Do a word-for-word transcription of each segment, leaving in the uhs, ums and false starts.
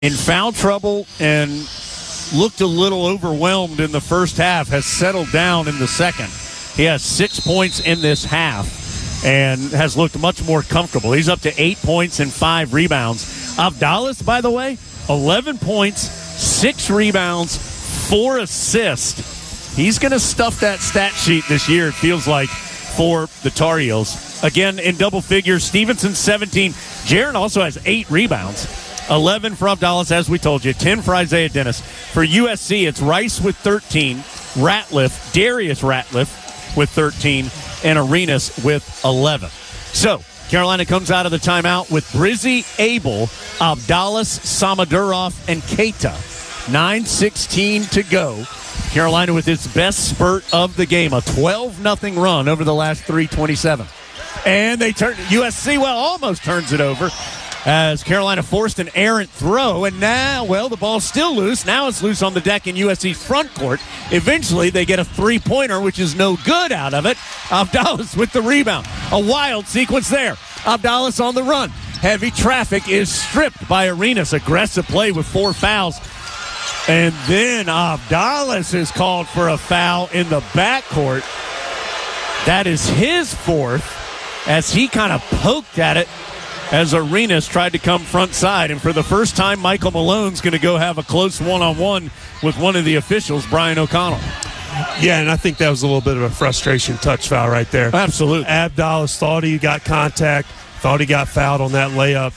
in foul trouble and looked a little overwhelmed in the first half, has settled down in the second. He has six points in this half and has looked much more comfortable. He's up to eight points and five rebounds. Abdalas, by the way, eleven points, six rebounds, four assists. He's going to stuff that stat sheet this year, it feels like, for the Tar Heels. Again, in double figures, Stevenson seventeen. Jaron also has eight rebounds. eleven for Abdalas, as we told you. ten for Isaiah Dennis. For U S C, it's Rice with thirteen, Ratliff, Darius Ratliff with thirteen, and Arenas with eleven. So, Carolina comes out of the timeout with Brizzy, Abel, Abdalas, Samadurov, and Keita. nine sixteen to go. Carolina with its best spurt of the game, a twelve nothing run over the last three twenty-seven. And they turn U S C, well, almost turns it over as Carolina forced an errant throw. And now, well, the ball's still loose. Now it's loose on the deck in U S C's front court. Eventually, they get a three-pointer, which is no good out of it. Abdalas with the rebound. A wild sequence there. Abdalas on the run. Heavy traffic is stripped by Arenas. Aggressive play with four fouls. And then Abdalas is called for a foul in the backcourt. That is his fourth, as he kind of poked at it as Arenas tried to come front side. And for the first time, Michael Malone's going to go have a close one-on-one with one of the officials, Brian O'Connell. Yeah, and I think that was a little bit of a frustration touch foul right there. Absolutely. Abdalas thought he got contact, thought he got fouled on that layup,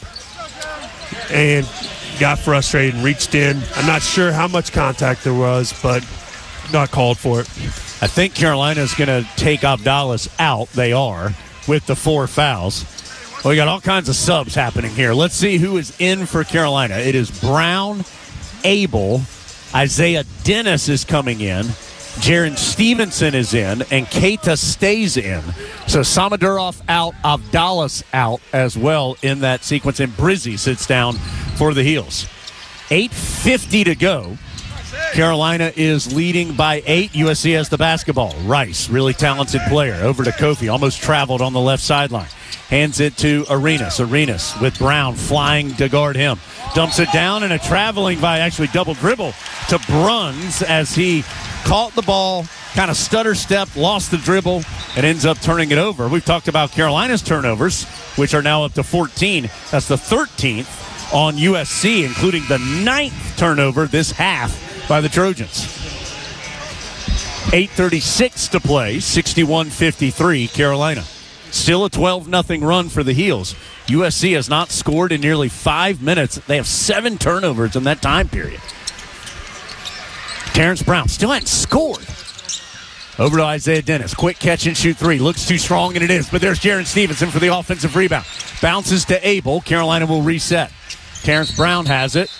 and got frustrated and reached in. I'm not sure how much contact there was, but not called for it. I think Carolina's going to take Abdalas out. They are, with the four fouls. Well, we got all kinds of subs happening here. Let's see who is in for Carolina. It is Brown, Abel, Isaiah Dennis is coming in, Jaron Stevenson is in, and Keita stays in. So Samadurov out, Abdalas out as well in that sequence, and Brizzy sits down for the Heels. eight fifty to go. Carolina is leading by eight. U S C has the basketball. Rice, really talented player, over to Kofi, almost traveled on the left sideline. Hands it to Arenas. Arenas with Brown flying to guard him. Dumps it down, and a traveling by actually double dribble to Bruns as he caught the ball, kind of stutter step, lost the dribble, and ends up turning it over. We've talked about Carolina's turnovers, which are now up to fourteen. That's the thirteenth on U S C, including the ninth turnover this half by the Trojans. eight thirty-six to play, sixty-one fifty-three Carolina. Still a twelve nothing run for the Heels. U S C has not scored in nearly five minutes. They have seven turnovers in that time period. Terrence Brown still hasn't scored. Over to Isaiah Dennis. Quick catch and shoot three. Looks too strong, and it is. But there's Jaron Stevenson for the offensive rebound. Bounces to Abel. Carolina will reset. Terrence Brown has it.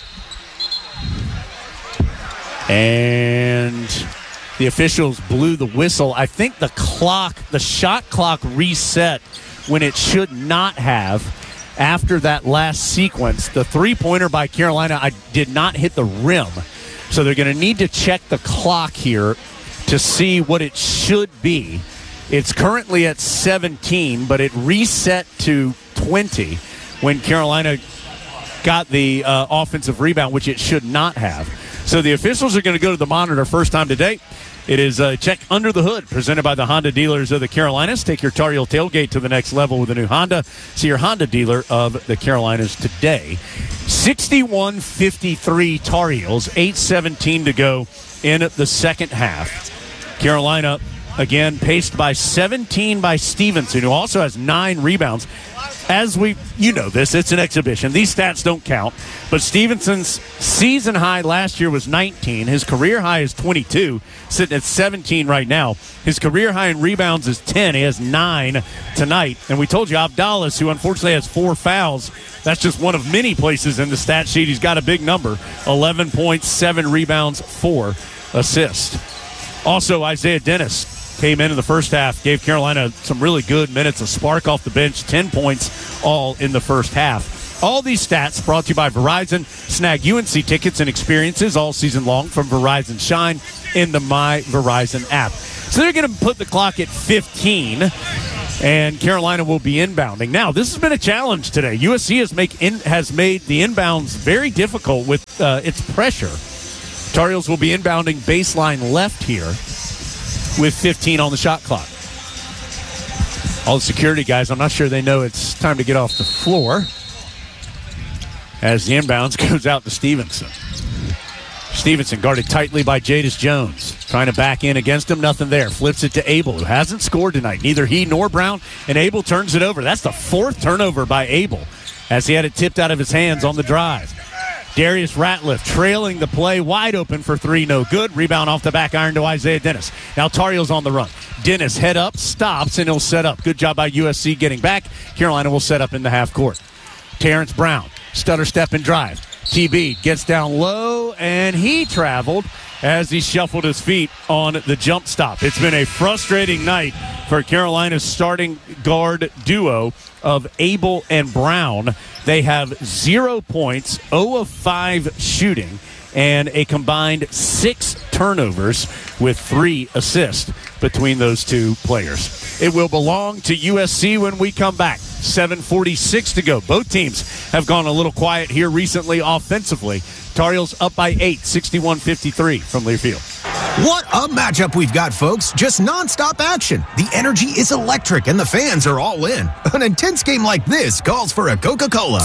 And the officials blew the whistle. I think the clock, the shot clock reset when it should not have after that last sequence. The three-pointer by Carolina, I did not hit the rim. So they're going to need to check the clock here to see what it should be. It's currently at seventeen, but it reset to twenty when Carolina got the uh, offensive rebound, which it should not have. So the officials are going to go to the monitor first time today. It is a check under the hood presented by the Honda dealers of the Carolinas. Take your Tar Heel tailgate to the next level with a new Honda. See your Honda dealer of the Carolinas today. sixty-one fifty-three Tar Heels, eight seventeen to go in the second half. Carolina, again, paced by seventeen by Stevenson, who also has nine rebounds. As we, you know this, it's an exhibition. These stats don't count. But Stevenson's season high last year was nineteen. His career high is twenty-two, sitting at seventeen right now. His career high in rebounds is ten. He has nine tonight. And we told you Abdalas, who unfortunately has four fouls, that's just one of many places in the stat sheet. He's got a big number, eleven points, seven rebounds, four assists. Also, Isaiah Dennis came in in the first half, gave Carolina some really good minutes, a spark off the bench, ten points all in the first half. All these stats brought to you by Verizon. Snag U N C tickets and experiences all season long from Verizon Shine in the My Verizon app. So they're going to put the clock at fifteen. And Carolina will be inbounding. Now, this has been a challenge today. U S C has make in, has made the inbounds very difficult with uh, its pressure. Tar Heels will be inbounding baseline left here with fifteen on the shot clock. All the security guys, I'm not sure they know it's time to get off the floor as the inbounds goes out to Stevenson. Stevenson guarded tightly by Jadis Jones. Trying to back in against him, nothing there. Flips it to Abel, who hasn't scored tonight. Neither he nor Brown, and Abel turns it over. That's the fourth turnover by Abel as he had it tipped out of his hands on the drive. Darius Ratliff trailing the play, wide open for three, no good. Rebound off the back iron to Isaiah Dennis. Now Tar Heels on the run. Dennis head up, stops, and he'll set up. Good job by U S C getting back. Carolina will set up in the half court. Terrence Brown, stutter step and drive. T B gets down low, and he traveled as he shuffled his feet on the jump stop. It's been a frustrating night for Carolina's starting guard duo of Abel and Brown. They have zero points, zero of five shooting, and a combined six turnovers with three assists between those two players. It will belong to U S C when we come back. seven forty-six to go. Both teams have gone a little quiet here recently offensively. Tar Heels up by eight, sixty-one fifty-three from Learfield. What a matchup we've got, folks. Just nonstop action. The energy is electric and the fans are all in. An intense game like this calls for a Coca-Cola.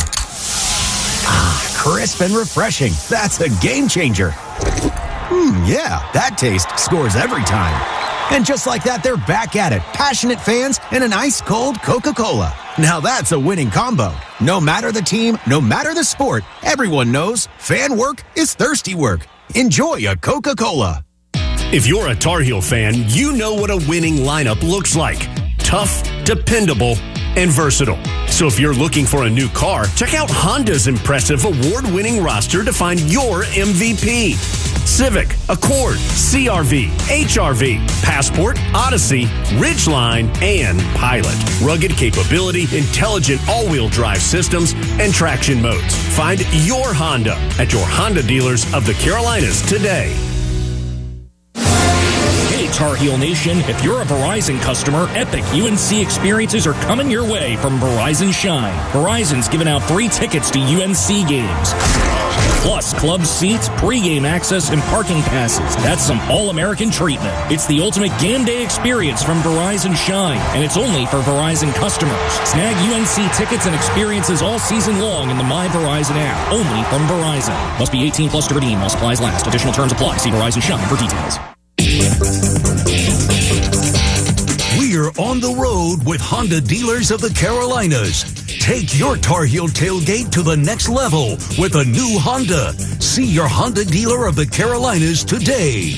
Ah, crisp and refreshing. That's a game changer. Hmm, yeah, that taste scores every time. And just like that, they're back at it. Passionate fans and an ice-cold Coca-Cola. Now that's a winning combo. No matter the team, no matter the sport, everyone knows fan work is thirsty work. Enjoy a Coca-Cola. If you're a Tar Heel fan, you know what a winning lineup looks like. Tough, dependable, and versatile. So if you're looking for a new car, check out Honda's impressive award-winning roster to find your M V P. Civic, Accord, C R V, H R V, Passport, Odyssey, Ridgeline, and Pilot. Rugged capability, intelligent all-wheel drive systems, and traction modes. Find your Honda at your Honda dealers of the Carolinas today. Tar Heel Nation, if you're a Verizon customer, epic U N C experiences are coming your way from Verizon Shine. Verizon's giving out free tickets to U N C games, plus club seats, pregame access, and parking passes. That's some all-American treatment. It's the ultimate game day experience from Verizon Shine, and it's only for Verizon customers. Snag U N C tickets and experiences all season long in the My Verizon app, only from Verizon. Must be eighteen plus to redeem while supplies last. Additional terms apply. See Verizon Shine for details. We're on the road with Honda dealers of the Carolinas. Take your Tar Heel tailgate to the next level with a new Honda. See your Honda dealer of the Carolinas today.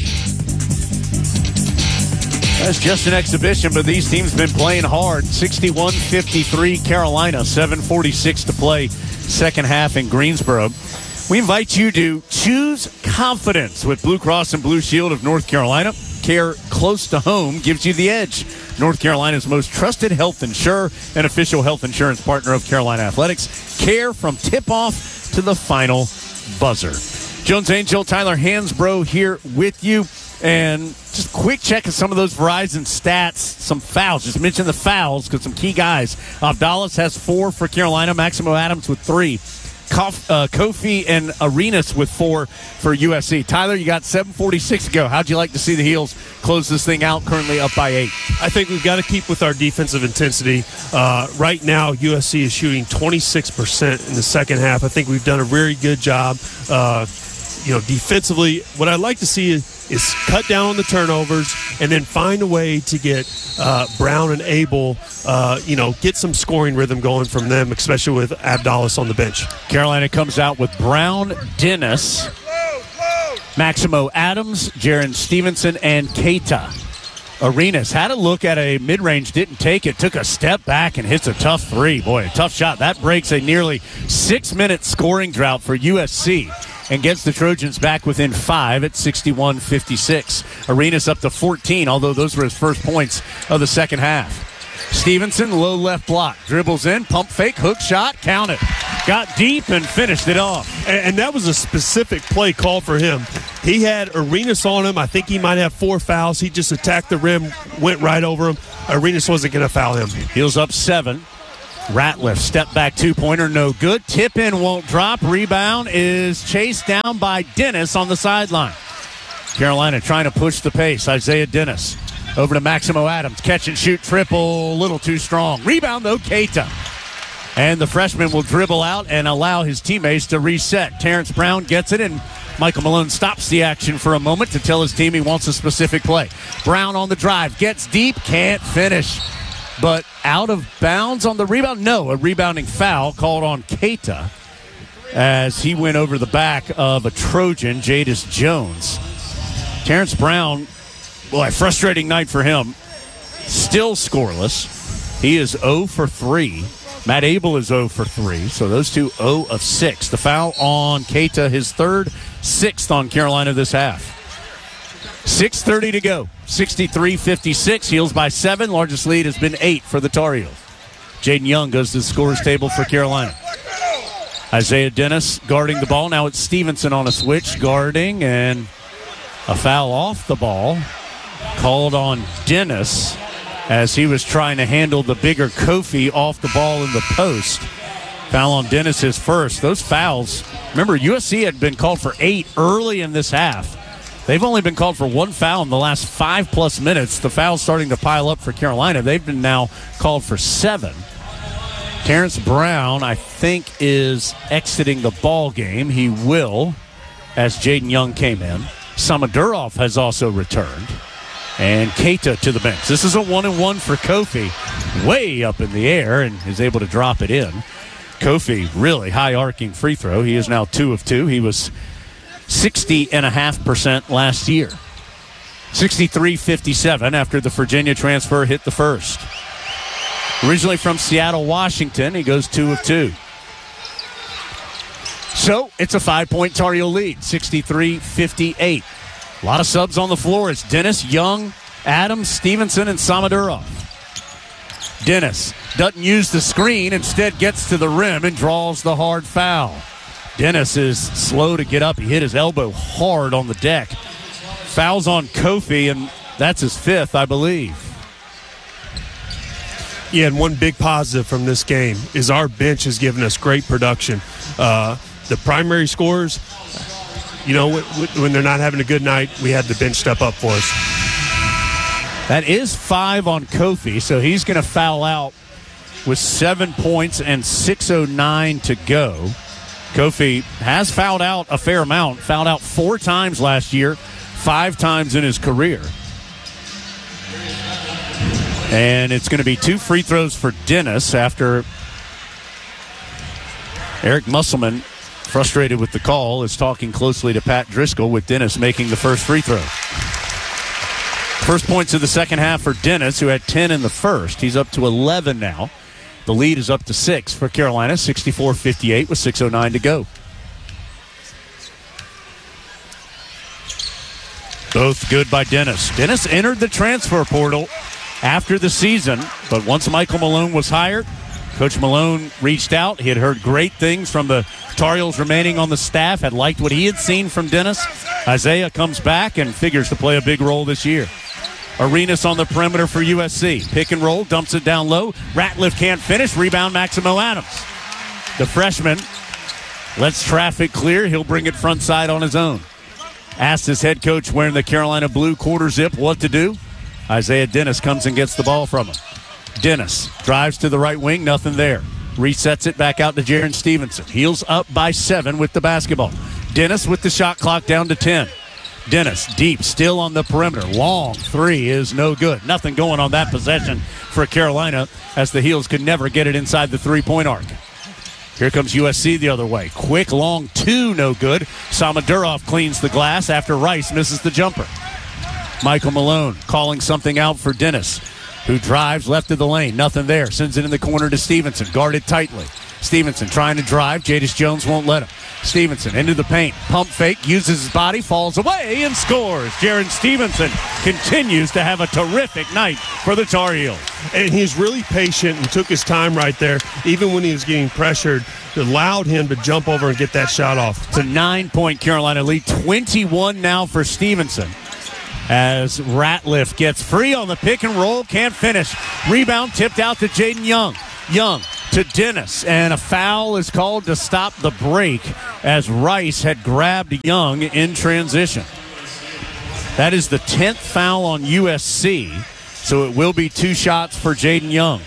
That's just an exhibition, but these teams have been playing hard. sixty-one fifty-three Carolina, seven forty-six to play second half in Greensboro. We invite you to choose confidence with Blue Cross and Blue Shield of North Carolina. Care close to home gives you the edge. North Carolina's most trusted health insurer and official health insurance partner of Carolina Athletics. Care from tip-off to the final buzzer. Jones Angel, Tyler Hansbrough here with you. And just a quick check of some of those Verizon stats, some fouls. Just mention the fouls because some key guys. Abdallas has four for Carolina. Maximo Adams with three. Kof, uh, Kofi and Arenas with four for U S C. Tyler, you got seven forty-six to go. How'd you like to see the Heels close this thing out, currently up by eight? I think we've got to keep with our defensive intensity. Uh, right now, U S C is shooting twenty-six percent in the second half. I think we've done a very good job. Uh, you know, defensively, what I'd like to see is, is cut down on the turnovers and then find a way to get uh, Brown and Abel, uh, you know, get some scoring rhythm going from them, especially with Abdallas on the bench. Carolina comes out with Brown, Dennis, Maximo Adams, Jaron Stevenson, and Keita. Arenas had a look at a mid-range, didn't take it, took a step back and hits a tough three. Boy, a tough shot. That breaks a nearly six-minute scoring drought for U S C and gets the Trojans back within five at sixty-one fifty-six. Arenas up to fourteen, although those were his first points of the second half. Stevenson, low left block, dribbles in, pump fake, hook shot, counted. Got deep and finished it off. And, and that was a specific play call for him. He had Arenas on him. I think he might have four fouls. He just attacked the rim, went right over him. Arenas wasn't going to foul him. Heels up seven. Ratliff, step back two-pointer, no good. Tip in won't drop. Rebound is chased down by Dennis on the sideline. Carolina trying to push the pace. Isaiah Dennis over to Maximo Adams. Catch and shoot triple, a little too strong. Rebound, though, Keita. And the freshman will dribble out and allow his teammates to reset. Terrence Brown gets it, and Michael Malone stops the action for a moment to tell his team he wants a specific play. Brown on the drive, gets deep, can't finish. But out of bounds on the rebound? No, a rebounding foul called on Keita as he went over the back of a Trojan, Jadis Jones. Terrence Brown, boy, frustrating night for him. Still scoreless. He is zero for three. Matt Abel is zero for three, so those two zero of six. The foul on Keita, his third, sixth on Carolina this half. six thirty to go. sixty-three fifty-six. Heels by seven. Largest lead has been eight for the Tar Heels. Jaden Young goes to the scorer's table for Carolina. Isaiah Dennis guarding the ball. Now it's Stevenson on a switch, guarding, and a foul off the ball called on Dennis as he was trying to handle the bigger Kofi off the ball in the post. Foul on Dennis, his first. Those fouls, remember, U S C had been called for eight early in this half. They've only been called for one foul in the last five-plus minutes. The foul's starting to pile up for Carolina. They've been now called for seven. Terrence Brown, I think, is exiting the ball game. He will, as Jaden Young came in. Samadurov has also returned. And Keita to the bench. This is a one-and-one for Kofi. Way up in the air and is able to drop it in. Kofi, really high-arcing free throw. He is now two of two. He was sixty point five percent last year. sixty-three fifty-seven after the Virginia transfer hit the first. Originally from Seattle, Washington, he goes two of two. So it's a five-point Tar Heel lead, sixty-three fifty-eight. A lot of subs on the floor. It's Dennis, Young, Adams, Stevenson, and Samadurov. Dennis doesn't use the screen, instead gets to the rim and draws the hard foul. Dennis is slow to get up. He hit his elbow hard on the deck. Fouls on Kofi, and that's his fifth, I believe. Yeah, and one big positive from this game is our bench has given us great production. Uh, the primary scorers, you know, when they're not having a good night, we had the bench step up for us. That is five on Kofi, so he's going to foul out with seven points and six oh nine to go. Kofi has fouled out a fair amount, fouled out four times last year, five times in his career. And it's going to be two free throws for Dennis after Eric Musselman, frustrated with the call, is talking closely to Pat Driscoll with Dennis making the first free throw. First points of the second half for Dennis, who had ten in the first. He's up to eleven now. The lead is up to six for Carolina, sixty-four fifty-eight with six oh nine to go. Both good by Dennis. Dennis entered the transfer portal after the season, but once Michael Malone was hired, Coach Malone reached out. He had heard great things from the Tar Heels remaining on the staff, had liked what he had seen from Dennis. Isaiah comes back and figures to play a big role this year. Arenas on the perimeter for U S C. Pick and roll, dumps it down low. Ratliff can't finish. Rebound, Maximo Adams. The freshman lets traffic clear. He'll bring it front side on his own. Asked his head coach wearing the Carolina blue quarter zip what to do. Isaiah Dennis comes and gets the ball from him. Dennis drives to the right wing, nothing there. Resets it back out to Jaron Stevenson. Heels up by seven with the basketball. Dennis with the shot clock down to ten. Dennis deep, still on the perimeter. Long three is no good. Nothing going on that possession for Carolina as the Heels could never get it inside the three-point arc. Here comes U S C the other way. Quick, long two, no good. Samadurov cleans the glass after Rice misses the jumper. Michael Malone calling something out for Dennis, who drives left of the lane. Nothing there. Sends it in the corner to Stevenson. Guarded tightly. Stevenson trying to drive. Jadis Jones won't let him. Stevenson into the paint. Pump fake, uses his body, falls away, and scores. Jaron Stevenson continues to have a terrific night for the Tar Heels. And he's really patient and took his time right there, even when he was getting pressured. It allowed him to jump over and get that shot off. It's a nine-point Carolina lead. twenty-one now for Stevenson. As Ratliff gets free on the pick and roll, can't finish. Rebound tipped out to Jaden Young. Young to Dennis, and a foul is called to stop the break as Rice had grabbed Young in transition. That is the tenth foul on U S C, so it will be two shots for Jaden Young.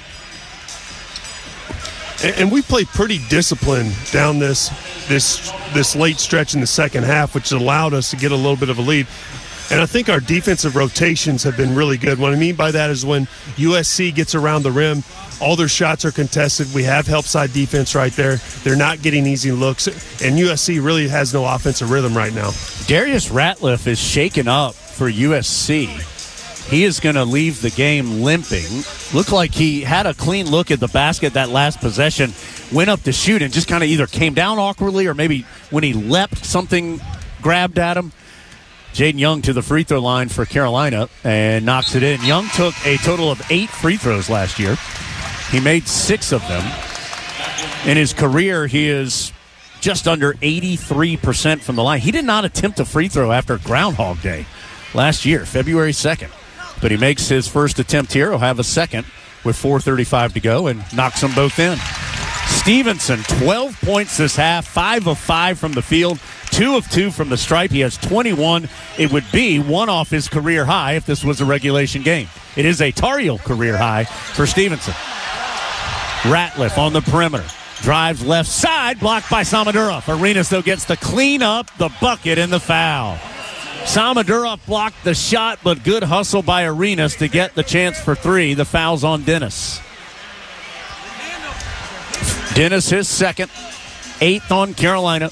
And we played pretty disciplined down this this this late stretch in the second half, which allowed us to get a little bit of a lead. And I think our defensive rotations have been really good. What I mean by that is when U S C gets around the rim, all their shots are contested. We have help side defense right there. They're not getting easy looks. And U S C really has no offensive rhythm right now. Darius Ratliff is shaken up for U S C. He is going to leave the game limping. Looked like he had a clean look at the basket that last possession, went up to shoot and just kind of either came down awkwardly or maybe when he leapt, something grabbed at him. Jaden Young to the free throw line for Carolina and knocks it in. Young took a total of eight free throws last year. He made six of them. In his career, he is just under eighty-three percent from the line. He did not attempt a free throw after Groundhog Day last year, February second. But he makes his first attempt here. He'll have a second with four thirty-five to go and knocks them both in. Stevenson, twelve points this half, five of five from the field, two of two from the stripe. He has twenty-one. It would be one off his career high if this was a regulation game. It is a Tar Heel career high for Stevenson. Ratliff on the perimeter. Drives left side, blocked by Samadurov. Arenas, though, gets the clean up, the bucket, and the foul. Samadurov blocked the shot, but good hustle by Arenas to get the chance for three. The foul's on Dennis. Dennis his second, eighth on Carolina.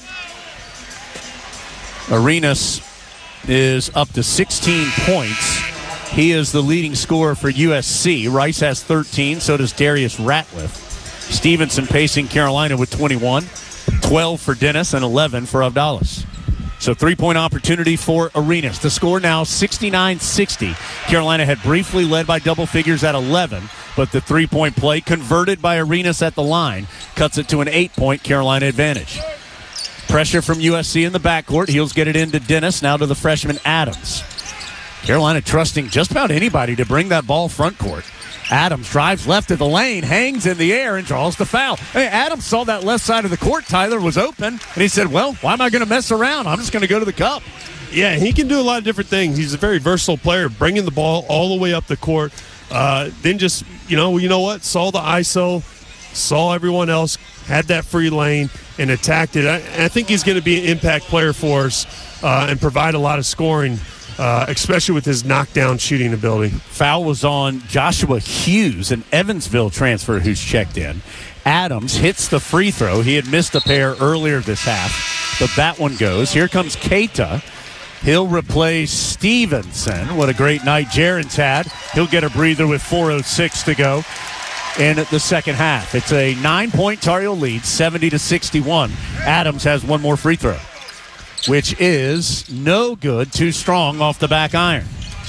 Arenas is up to sixteen points. He is the leading scorer for U S C. Rice has thirteen, so does Darius Ratliff. Stevenson pacing Carolina with twenty-one, twelve for Dennis, and eleven for Avdalas. So three-point opportunity for Arenas. The score now sixty-nine sixty. Carolina had briefly led by double figures at eleven, but the three-point play converted by Arenas at the line cuts it to an eight-point Carolina advantage. Pressure from U S C in the backcourt. Heels get it into Dennis, now to the freshman Adams. Carolina trusting just about anybody to bring that ball front court. Adams drives left of the lane, hangs in the air, and draws the foul. Hey, Adams saw that left side of the court. Tyler was open, and he said, well, why am I going to mess around? I'm just going to go to the cup. Yeah, he can do a lot of different things. He's a very versatile player, bringing the ball all the way up the court. Uh, then just, you know, you know what? Saw the I S O, saw everyone else, had that free lane, and attacked it. I, I think he's going to be an impact player for us uh, and provide a lot of scoring, Uh, especially with his knockdown shooting ability. Foul was on Joshua Hughes, an Evansville transfer who's checked in. Adams hits the free throw. He had missed a pair earlier this half, but that one goes. Here comes Keita. He'll replace Stevenson. What a great night Jaron's had. He'll get a breather with four oh six to go in the second half. It's a nine-point Tar Heel lead, seventy to sixty-one. Adams has one more free throw, which is no good, too strong off the back iron.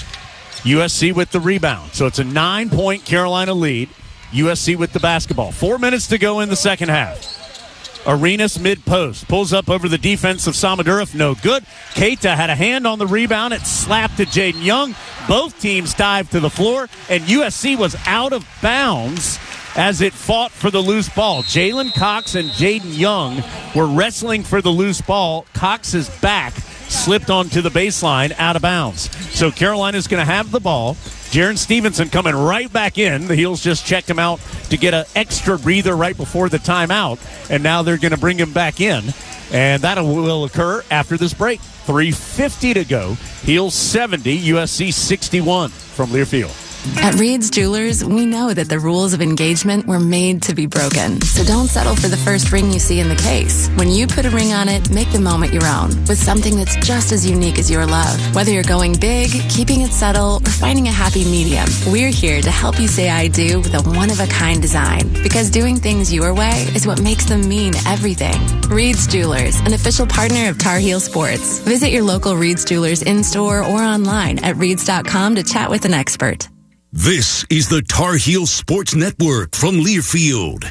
U S C with the rebound. So it's a nine-point Carolina lead. U S C with the basketball. Four minutes to go in the second half. Arenas mid-post. Pulls up over the defense of Samadurov. No good. Keita had a hand on the rebound. It slapped to Jaden Young. Both teams dived to the floor, and U S C was out of bounds as it fought for the loose ball. Jalen Cox and Jaden Young were wrestling for the loose ball. Cox's back slipped onto the baseline, out of bounds. So Carolina's going to have the ball. Jaron Stevenson coming right back in. The Heels just checked him out to get an extra breather right before the timeout, and now they're going to bring him back in, and that will occur after this break. three fifty to go. Heels seventy, U S C sixty-one from Learfield. At Reed's Jewelers, we know that the rules of engagement were made to be broken. So don't settle for the first ring you see in the case. When you put a ring on it, make the moment your own with something that's just as unique as your love. Whether you're going big, keeping it subtle, or finding a happy medium, we're here to help you say I do with a one-of-a-kind design. Because doing things your way is what makes them mean everything. Reed's Jewelers, an official partner of Tar Heel Sports. Visit your local Reed's Jewelers in-store or online at reeds dot com to chat with an expert. This is the Tar Heel Sports Network from Learfield.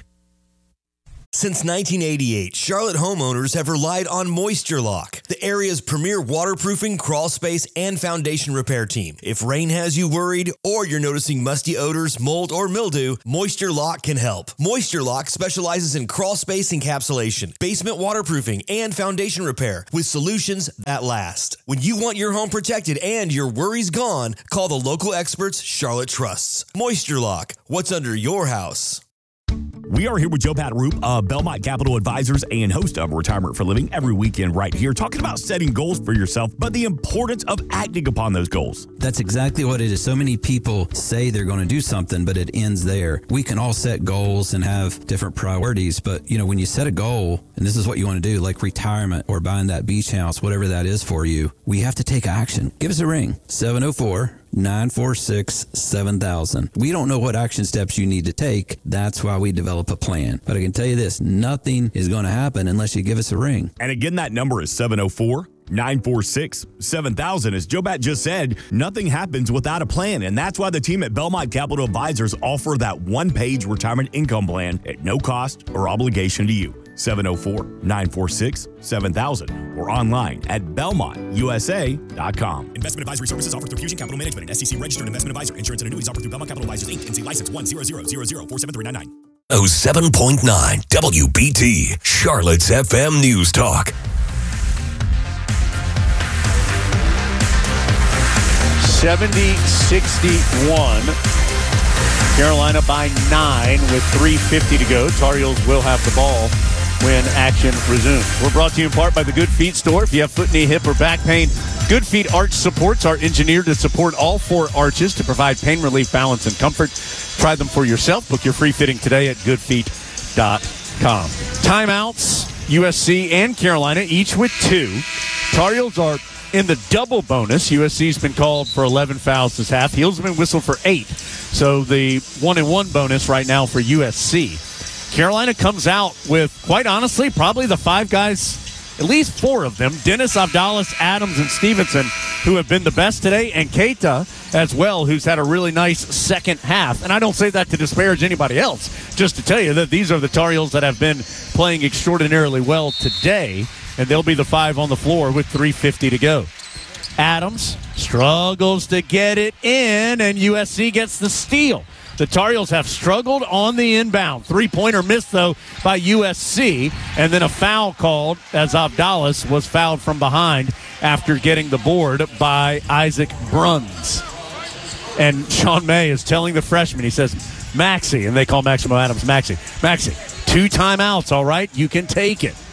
Since nineteen eighty-eight, Charlotte homeowners have relied on Moisture Lock, the area's premier waterproofing, crawl space, and foundation repair team. If rain has you worried or you're noticing musty odors, mold, or mildew, Moisture Lock can help. Moisture Lock specializes in crawl space encapsulation, basement waterproofing, and foundation repair with solutions that last. When you want your home protected and your worries gone, call the local experts Charlotte trusts. Moisture Lock, what's under your house? We are here with Joe Pataroop of Belmont Capital Advisors and host of Retirement for Living every weekend right here, talking about setting goals for yourself, but the importance of acting upon those goals. That's exactly what it is. So many people say they're going to do something, but it ends there. We can all set goals and have different priorities, but you know, when you set a goal, and this is what you want to do, like retirement or buying that beach house, whatever that is for you, we have to take action. Give us a ring, seven oh four, nine four six, seven thousand. We don't know what action steps you need to take. That's why we develop a plan. But I can tell you this, nothing is going to happen unless you give us a ring. And again, that number is seven oh four, nine four six, seven thousand. As Joe Bat just said, nothing happens without a plan. And that's why the team at Belmont Capital Advisors offer that one-page retirement income plan at no cost or obligation to you. seven oh four, nine four six, seven thousand or online at belmont u s a dot com. Investment advisory services offered through Fusion Capital Management, an S E C-registered investment advisor. Insurance and annuities offered through Belmont Capital Advisors, Incorporated. N C license one zero zero zero zero four seven three nine nine. oh seven point nine W B T, Charlotte's F M News Talk. seventy sixty-one. Carolina by nine with three fifty to go. Tar Heels will have the ball when action resumes. We're brought to you in part by the Good Feet store. If you have foot, knee, hip, or back pain, Good Feet Arch Supports are engineered to support all four arches to provide pain relief, balance, and comfort. Try them for yourself. Book your free fitting today at good feet dot com. Timeouts, U S C and Carolina, each with two. Tar Heels are in the double bonus. U S C's been called for eleven fouls this half. Heels have been whistled for eight. So the one and one bonus right now for U S C. Carolina comes out with, quite honestly, probably the five guys, at least four of them, Dennis, Abdallah, Adams, and Stevenson, who have been the best today, and Keita as well, who's had a really nice second half. And I don't say that to disparage anybody else, just to tell you that these are the Tar Heels that have been playing extraordinarily well today, and they'll be the five on the floor with three fifty to go. Adams struggles to get it in, and U S C gets the steal. The Tar Heels have struggled on the inbound. Three-pointer missed, though, by U S C, and then a foul called as Abdallah was fouled from behind after getting the board by Isaac Bruns. And Sean May is telling the freshman, he says, Maxie, and they call Maximo Adams Maxie. Maxie, two timeouts, all right? You can take it.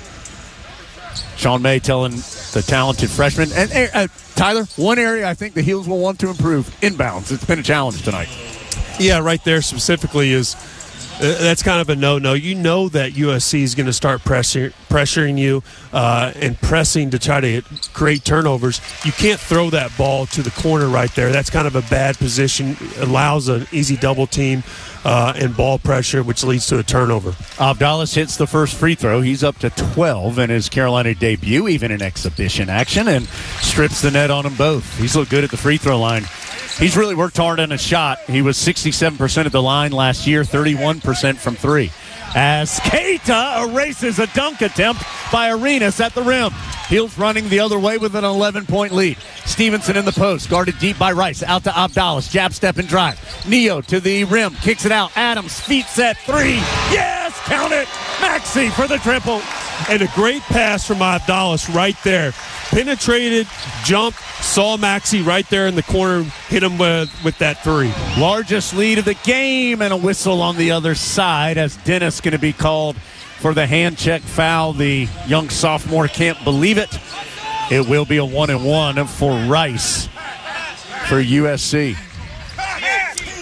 Sean May telling the talented freshman. And uh, Tyler, one area I think the Heels will want to improve, inbounds. It's been a challenge tonight. Yeah, right there specifically is uh, that's kind of a no-no. You know that U S C is going to start pressure, pressuring you uh, and pressing to try to create turnovers. You can't throw that ball to the corner right there. That's kind of a bad position. It allows an easy double team uh, and ball pressure, which leads to a turnover. Abdallah hits the first free throw. He's up to twelve in his Carolina debut, even in exhibition action, and strips the net on them both. He's looked good at the free throw line. He's really worked hard on his shot. He was sixty-seven percent at the line last year, thirty-one percent from three. As Keita erases a dunk attempt by Arenas at the rim. Heels running the other way with an eleven-point lead. Stevenson in the post, guarded deep by Rice. Out to Abdallah, jab, step, and drive. Neo to the rim, kicks it out. Adams, feet set, three. Yes, count it. Maxey for the triple. And a great pass from Abdallah right there. Penetrated, jump, saw Maxey right there in the corner, hit him with, with that three. Largest lead of the game, and a whistle on the other side as Dennis going to be called for the hand check foul. The young sophomore can't believe it. It will be a one and one for Rice for U S C.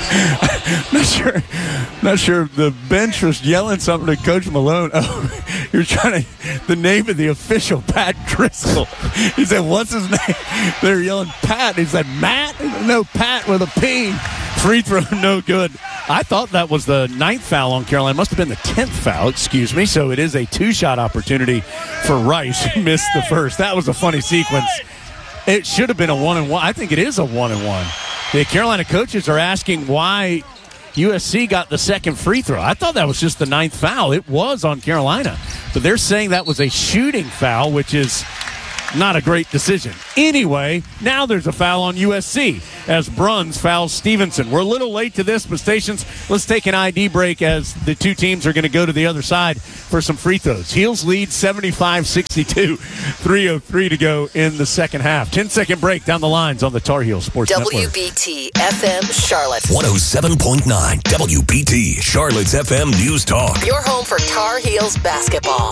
not sure. Not sure if the bench was yelling something to Coach Malone. Oh, you're trying to. The name of the official, Pat Driscoll. He said, "What's his name?" They're yelling Pat. He said, "Matt." No, Pat with a P. Free throw, no good. I thought that was the ninth foul on Carolina. Must have been the tenth foul. Excuse me. So it is a two-shot opportunity for Rice. He missed the first. That was a funny sequence. It should have been a one and one. I think it is a one and one. The Carolina coaches are asking why U S C got the second free throw. I thought that was just the ninth foul. It was on Carolina. But they're saying that was a shooting foul, which is not a great decision. Anyway, now there's a foul on U S C as Bruns fouls Stevenson. We're a little late to this, but stations, let's take an I D break as the two teams are going to go to the other side for some free throws. Heels lead seventy-five sixty-two. three oh three to go in the second half. ten-second break down the lines on the Tar Heel Sports W Network. B T F M Charlotte. one oh seven point nine W B T, Charlotte's F M News Talk. Your home for Tar Heels basketball.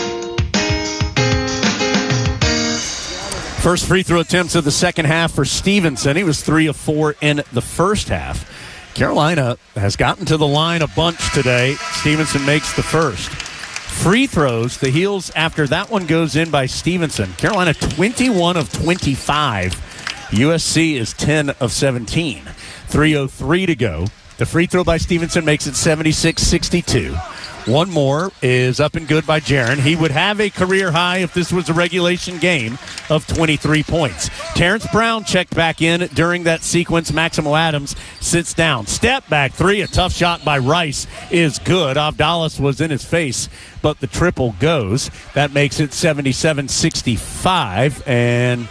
First free throw attempts of the second half for Stevenson. He was three of four in the first half. Carolina has gotten to the line a bunch today. Stevenson makes the first. Free throws, the Heels, after that one goes in by Stevenson. Carolina twenty-one of twenty-five. U S C is ten of seventeen. three oh three to go. The free throw by Stevenson makes it seventy-six sixty-two. One more is up and good by Jaron. He would have a career high if this was a regulation game of twenty-three points. Terrence Brown checked back in during that sequence. Maximo Adams sits down. Step back three. A tough shot by Rice is good. Abdallas was in his face, but the triple goes. That makes it seventy-seven sixty-five. And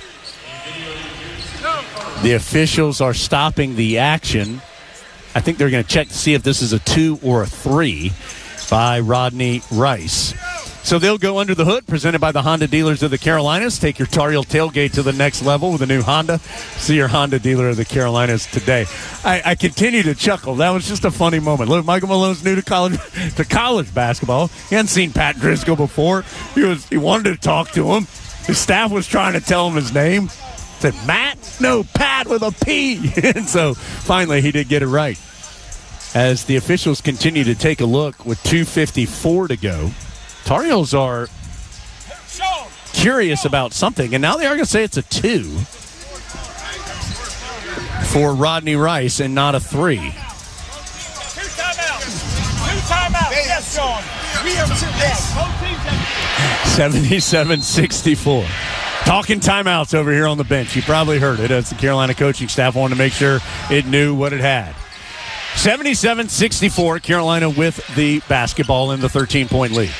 the officials are stopping the action. I think they're going to check to see if this is a two or a three by Rodney Rice. So they'll go under the hood, presented by the Honda dealers of the Carolinas. Take your Tar Heel tailgate to the next level with a new Honda. See your Honda dealer of the Carolinas today. I, I continue to chuckle. That was just a funny moment. Look, Michael Malone's new to college to college basketball. He hadn't seen Pat Driscoll before. He was he wanted to talk to him. His staff was trying to tell him his name. Said, Matt? No, Pat with a P. And so finally he did get it right. As the officials continue to take a look with two fifty-four to go, Tar Heels are curious about something, and now they are going to say it's a two for Rodney Rice and not a three. Two timeouts. Two timeouts. Yes, Sean. We are yes. Both teams have seventy-seven sixty-four. Talking timeouts over here on the bench. You probably heard it as the Carolina coaching staff wanted to make sure it knew what it had. seventy-seven sixty-four, Carolina with the basketball in the thirteen-point lead.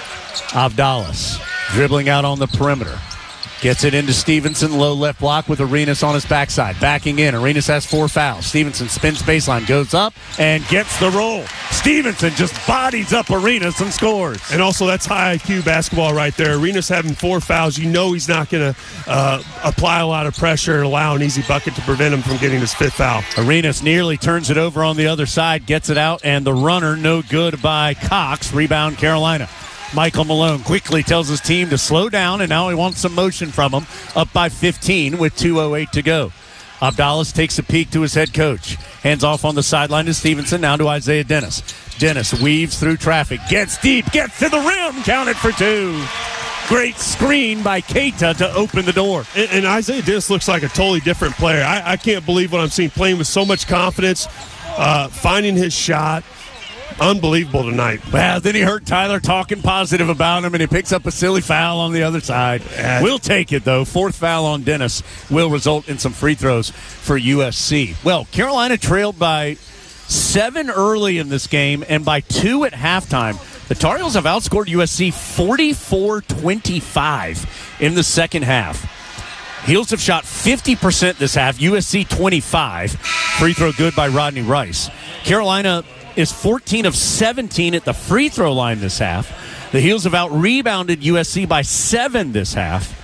Abdallas dribbling out on the perimeter. Gets it into Stevenson, low left block with Arenas on his backside. Backing in, Arenas has four fouls. Stevenson spins baseline, goes up, and gets the roll. Stevenson just bodies up Arenas and scores. And also, that's high I Q basketball right there. Arenas having four fouls. You know he's not going to uh, apply a lot of pressure and allow an easy bucket to prevent him from getting his fifth foul. Arenas nearly turns it over on the other side, gets it out, and the runner no good by Cox. Rebound Carolina. Michael Malone quickly tells his team to slow down, and now he wants some motion from him. Up by fifteen with two oh eight to go. Abdallas takes a peek to his head coach. Hands off on the sideline to Stevenson, now to Isaiah Dennis. Dennis weaves through traffic, gets deep, gets to the rim, counted for two. Great screen by Keita to open the door. And, and Isaiah Dennis looks like a totally different player. I, I can't believe what I'm seeing, playing with so much confidence, uh, finding his shot. Unbelievable tonight. Well, then he heard Tyler talking positive about him, and he picks up a silly foul on the other side. Uh, we'll take it, though. Fourth foul on Dennis will result in some free throws for U S C. Well, Carolina trailed by seven early in this game and by two at halftime. The Tar Heels have outscored U S C forty-four twenty-five in the second half. Heels have shot fifty percent this half, U S C twenty-five. Free throw good by Rodney Rice. Carolina is fourteen of seventeen at the free throw line this half. The Heels have out-rebounded U S C by seven this half.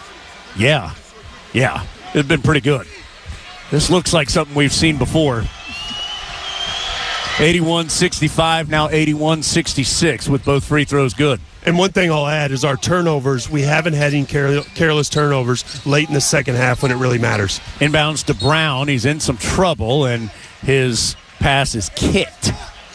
Yeah, yeah, it's been pretty good. This looks like something we've seen before. eighty-one sixty-five, now eighty-one sixty-six with both free throws good. And one thing I'll add is our turnovers. We haven't had any careless turnovers late in the second half when it really matters. Inbounds to Brown. He's in some trouble, and his pass is kicked.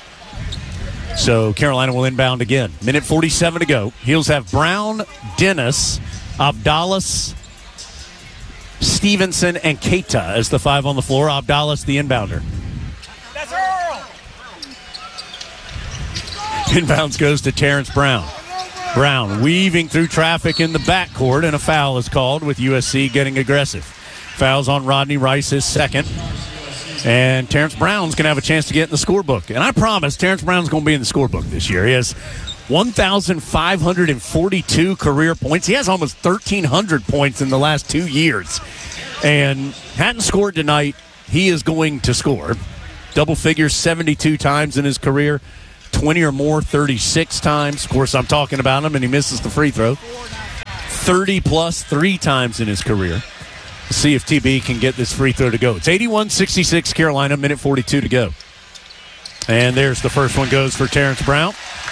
So Carolina will inbound again. Minute forty-seven to go. Heels have Brown, Dennis, Abdallas, Stevenson, and Keita as the five on the floor. Abdallas, the inbounder. That's Earl. Inbounds goes to Terrence Brown. Brown weaving through traffic in the backcourt, and a foul is called with U S C getting aggressive. Fouls on Rodney Rice, his second. And Terrence Brown's going to have a chance to get in the scorebook. And I promise Terrence Brown's going to be in the scorebook this year. He has one thousand five hundred forty-two career points. He has almost thirteen hundred points in the last two years. And hadn't scored tonight. He is going to score. Double figures seventy-two times in his career. twenty or more, thirty-six times. Of course, I'm talking about him, and he misses the free throw. thirty plus three times in his career. Let's see if T B can get this free throw to go. It's eighty-one sixty-six Carolina, minute forty-two to go. And there's the first one goes for Terrence Brown.